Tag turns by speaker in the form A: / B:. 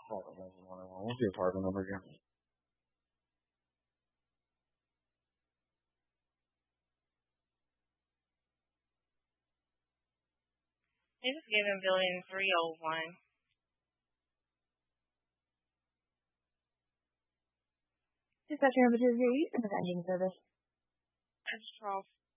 A: Hold on, what's the apartment number again?
B: They just gave him building 301.
C: Dispatcher number 2 and the vending service.
B: That's Charles